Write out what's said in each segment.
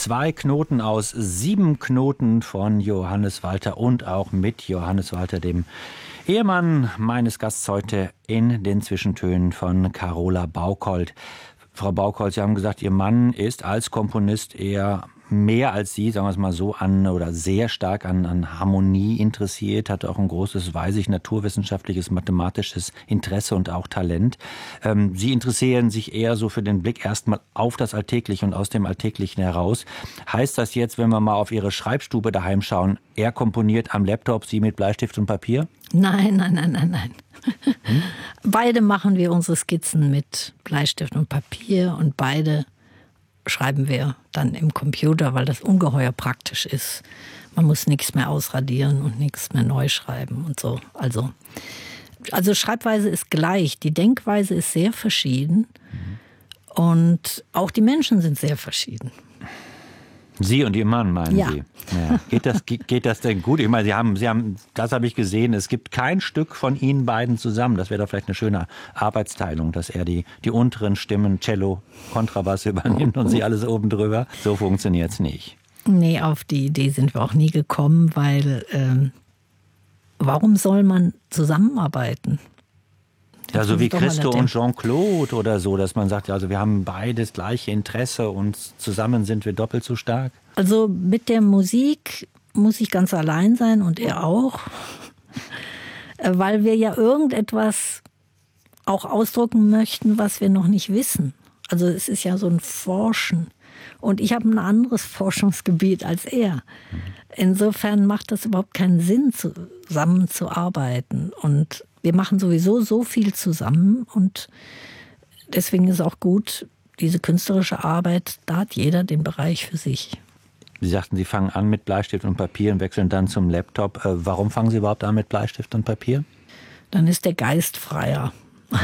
2 Knoten aus 7 Knoten von Johannes Walter und auch mit Johannes Walter, dem Ehemann meines Gasts heute, in den Zwischentönen von Carola Bauchold. Frau Bauchold, Sie haben gesagt, Ihr Mann ist als Komponist eher mehr als Sie, sagen wir es mal so, sehr stark an Harmonie interessiert, hat auch ein großes, weiß ich, naturwissenschaftliches, mathematisches Interesse und auch Talent. Sie interessieren sich eher so für den Blick erstmal auf das Alltägliche und aus dem Alltäglichen heraus. Heißt das jetzt, wenn wir mal auf Ihre Schreibstube daheim schauen, er komponiert am Laptop, Sie mit Bleistift und Papier? Nein. Beide machen wir unsere Skizzen mit Bleistift und Papier und beide schreiben wir dann im Computer, weil das ungeheuer praktisch ist. Man muss nichts mehr ausradieren und nichts mehr neu schreiben und so. Also Schreibweise ist gleich, die Denkweise ist sehr verschieden und auch die Menschen sind sehr verschieden. Sie und Ihr Mann, meinen ja. Sie? Ja. Geht das denn gut? Ich meine, Sie haben, das habe ich gesehen, es gibt kein Stück von Ihnen beiden zusammen. Das wäre doch vielleicht eine schöne Arbeitsteilung, dass er die unteren Stimmen, Cello, Kontrabass übernimmt und Sie alles oben drüber. So funktioniert es nicht. Nee, auf die Idee sind wir auch nie gekommen, weil warum soll man zusammenarbeiten? Ja, so wie Christo und Jean-Claude oder so, dass man sagt, also wir haben beides gleiche Interesse und zusammen sind wir doppelt so stark. Also mit der Musik muss ich ganz allein sein und er auch, weil wir ja irgendetwas auch ausdrücken möchten, was wir noch nicht wissen. Also es ist ja so ein Forschen und ich habe ein anderes Forschungsgebiet als er. Insofern macht das überhaupt keinen Sinn, zusammenzuarbeiten und wir machen sowieso so viel zusammen und deswegen ist auch gut, diese künstlerische Arbeit, da hat jeder den Bereich für sich. Sie sagten, Sie fangen an mit Bleistift und Papier und wechseln dann zum Laptop. Warum fangen Sie überhaupt an mit Bleistift und Papier? Dann ist der Geist freier.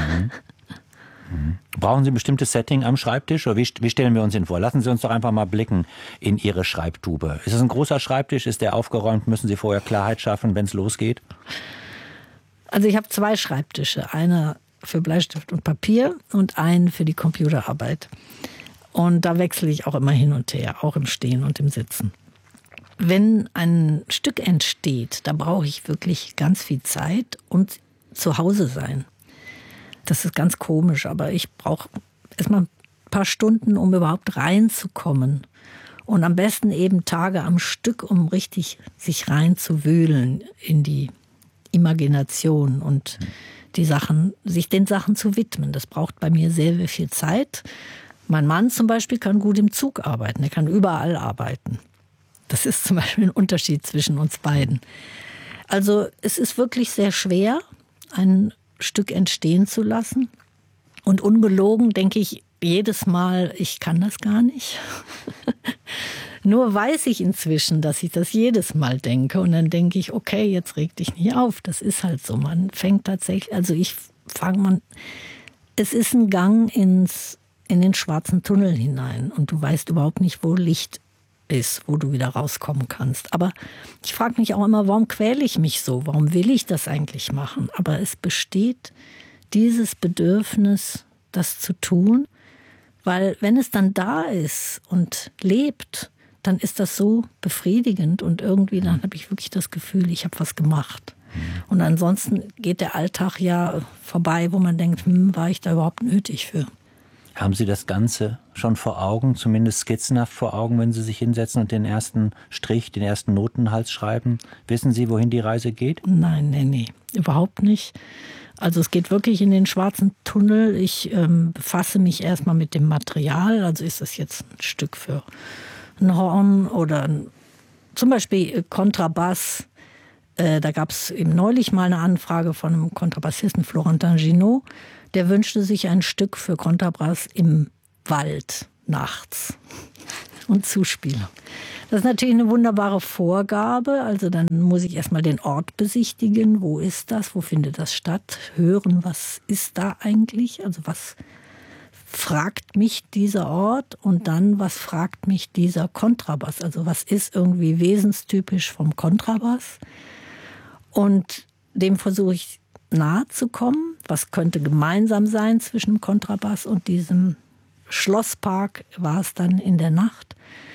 Brauchen Sie ein bestimmtes Setting am Schreibtisch oder wie stellen wir uns ihn vor? Lassen Sie uns doch einfach mal blicken in Ihre Schreibtube. Ist es ein großer Schreibtisch? Ist der aufgeräumt? Müssen Sie vorher Klarheit schaffen, wenn es losgeht? Also ich habe 2 Schreibtische, einer für Bleistift und Papier und einen für die Computerarbeit. Und da wechsle ich auch immer hin und her, auch im Stehen und im Sitzen. Wenn ein Stück entsteht, da brauche ich wirklich ganz viel Zeit und zu Hause sein. Das ist ganz komisch, aber ich brauche erstmal ein paar Stunden, um überhaupt reinzukommen. Und am besten eben Tage am Stück, um richtig sich reinzuwühlen in die Imagination und sich den Sachen zu widmen. Das braucht bei mir sehr, sehr viel Zeit. Mein Mann zum Beispiel kann gut im Zug arbeiten. Er kann überall arbeiten. Das ist zum Beispiel ein Unterschied zwischen uns beiden. Also es ist wirklich sehr schwer, ein Stück entstehen zu lassen. Und ungelogen denke ich jedes Mal, ich kann das gar nicht. Nur weiß ich inzwischen, dass ich das jedes Mal denke. Und dann denke ich, okay, jetzt reg dich nicht auf. Das ist halt so. Man fängt tatsächlich, es ist ein Gang in den schwarzen Tunnel hinein. Und du weißt überhaupt nicht, wo Licht ist, wo du wieder rauskommen kannst. Aber ich frage mich auch immer, warum quäle ich mich so? Warum will ich das eigentlich machen? Aber es besteht dieses Bedürfnis, das zu tun. Weil wenn es dann da ist und lebt, dann ist das so befriedigend und irgendwie dann habe ich wirklich das Gefühl, ich habe was gemacht. Und ansonsten geht der Alltag ja vorbei, wo man denkt, war ich da überhaupt nötig für? Haben Sie das Ganze schon vor Augen, zumindest skizzenhaft vor Augen, wenn Sie sich hinsetzen und den ersten Strich, den ersten Notenhals schreiben? Wissen Sie, wohin die Reise geht? Nein, überhaupt nicht. Also es geht wirklich in den schwarzen Tunnel. Ich befasse mich erstmal mit dem Material. Also ist das jetzt ein Stück für ein Horn oder zum Beispiel Kontrabass. Da gab es eben neulich mal eine Anfrage von einem Kontrabassisten, Florentin Ginaud. Der wünschte sich ein Stück für Kontrabass im Wald nachts und Zuspiel. Das ist natürlich eine wunderbare Vorgabe. Also dann muss ich erstmal den Ort besichtigen. Wo ist das? Wo findet das statt? Hören, was ist da eigentlich? Also was fragt mich dieser Ort? Und dann, was fragt mich dieser Kontrabass? Also was ist irgendwie wesenstypisch vom Kontrabass? Und dem versuche ich nahe zu kommen. Was könnte gemeinsam sein zwischen dem Kontrabass und diesem Schlosspark war es dann in der Nacht.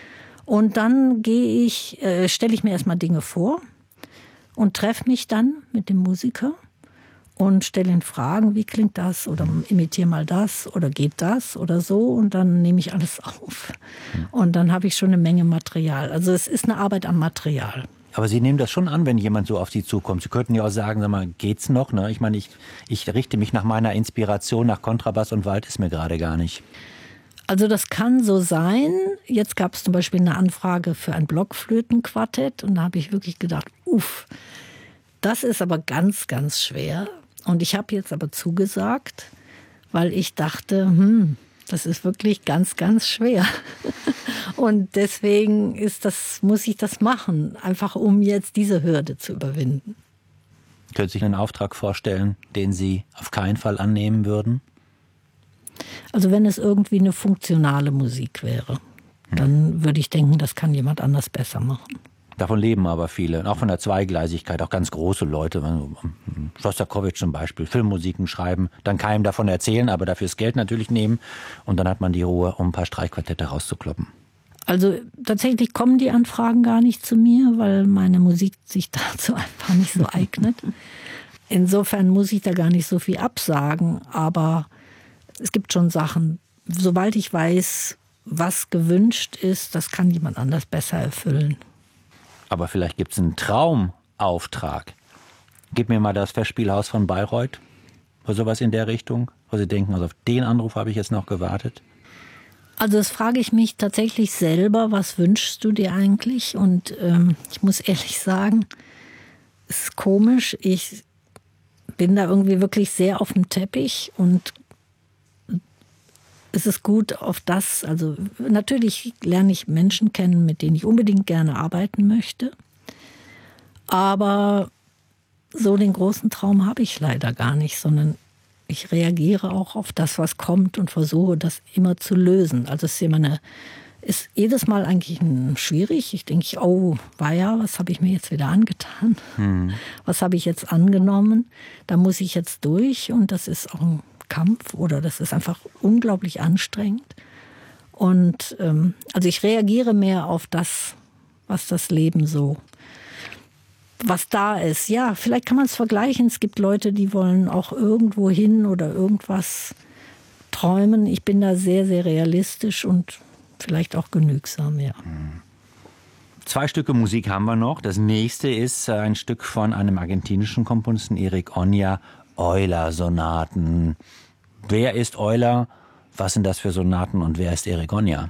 Und dann stelle ich mir erstmal Dinge vor und treffe mich dann mit dem Musiker und stelle ihn Fragen, wie klingt das oder imitiere mal das oder geht das oder so, und dann nehme ich alles auf. Und dann habe ich schon eine Menge Material. Also es ist eine Arbeit am Material. Aber Sie nehmen das schon an, wenn jemand so auf Sie zukommt. Sie könnten ja auch sagen, sag mal, geht's noch? Ne? Ich meine, ich richte mich nach meiner Inspiration, nach Kontrabass und Wald ist mir gerade gar nicht. Also das kann so sein. Jetzt gab es zum Beispiel eine Anfrage für ein Blockflötenquartett und da habe ich wirklich gedacht, das ist aber ganz, ganz schwer. Und ich habe jetzt aber zugesagt, weil ich dachte, das ist wirklich ganz, ganz schwer. Und deswegen muss ich das machen, einfach um jetzt diese Hürde zu überwinden. Können Sie sich einen Auftrag vorstellen, den Sie auf keinen Fall annehmen würden? Also wenn es irgendwie eine funktionale Musik wäre, dann würde ich denken, das kann jemand anders besser machen. Davon leben aber viele, auch von der Zweigleisigkeit, auch ganz große Leute. Schostakowitsch zum Beispiel, Filmmusiken schreiben, dann keinem davon erzählen, aber dafür das Geld natürlich nehmen. Und dann hat man die Ruhe, um ein paar Streichquartette rauszukloppen. Also tatsächlich kommen die Anfragen gar nicht zu mir, weil meine Musik sich dazu einfach nicht so eignet. Insofern muss ich da gar nicht so viel absagen, aber es gibt schon Sachen, sobald ich weiß, was gewünscht ist, das kann jemand anders besser erfüllen. Aber vielleicht gibt es einen Traumauftrag. Gib mir mal das Festspielhaus von Bayreuth oder sowas in der Richtung, wo Sie denken, also auf den Anruf habe ich jetzt noch gewartet. Also das frage ich mich tatsächlich selber, was wünschst du dir eigentlich? Und ich muss ehrlich sagen, es ist komisch, ich bin da irgendwie wirklich sehr auf dem Teppich und es ist gut auf das, also natürlich lerne ich Menschen kennen, mit denen ich unbedingt gerne arbeiten möchte, aber so den großen Traum habe ich leider gar nicht, sondern ich reagiere auch auf das, was kommt und versuche, das immer zu lösen. Also es ist jedes Mal eigentlich schwierig. Ich denke, was habe ich mir jetzt wieder angetan? Was habe ich jetzt angenommen? Da muss ich jetzt durch und das ist auch ein Kampf oder das ist einfach unglaublich anstrengend. Und also ich reagiere mehr auf das, was das Leben so, was da ist. Ja, vielleicht kann man es vergleichen. Es gibt Leute, die wollen auch irgendwo hin oder irgendwas träumen. Ich bin da sehr, sehr realistisch und vielleicht auch genügsam, ja. 2 Stücke Musik haben wir noch. Das nächste ist ein Stück von einem argentinischen Komponisten, Erik Oña, Euler-Sonaten. Wer ist Euler? Was sind das für Sonaten und wer ist Erik Oña?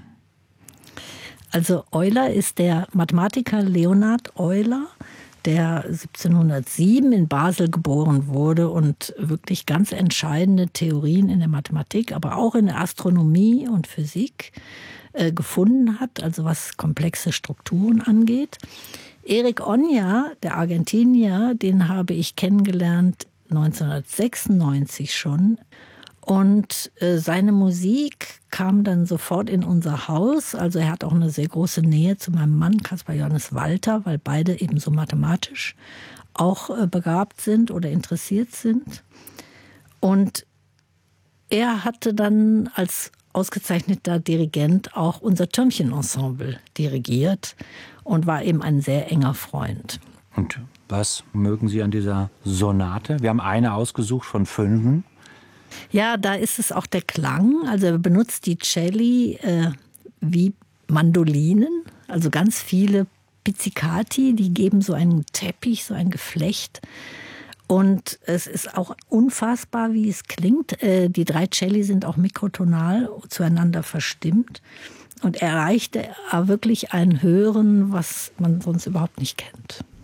Also Euler ist der Mathematiker Leonhard Euler, der 1707 in Basel geboren wurde und wirklich ganz entscheidende Theorien in der Mathematik, aber auch in der Astronomie und Physik gefunden hat, also was komplexe Strukturen angeht. Erik Oña, der Argentinier, den habe ich kennengelernt 1996 schon. Und seine Musik kam dann sofort in unser Haus. Also er hat auch eine sehr große Nähe zu meinem Mann, Caspar Johannes Walter, weil beide eben so mathematisch auch begabt sind oder interessiert sind. Und er hatte dann als ausgezeichneter Dirigent auch unser Türmchen-Ensemble dirigiert und war eben ein sehr enger Freund. Und was mögen Sie an dieser Sonate? Wir haben eine ausgesucht von 5. Ja, da ist es auch der Klang. Also er benutzt die Celli wie Mandolinen, also ganz viele Pizzicati, die geben so einen Teppich, so ein Geflecht. Und es ist auch unfassbar, wie es klingt. Die 3 Celli sind auch mikrotonal zueinander verstimmt und erreichte wirklich ein Hören, was man sonst überhaupt nicht kennt.